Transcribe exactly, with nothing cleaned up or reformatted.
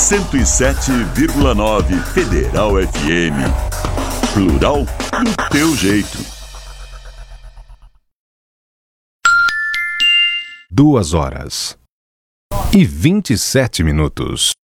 cento e sete vírgula nove Federal F M. Plural do teu jeito. Duas horas e vinte e sete minutos.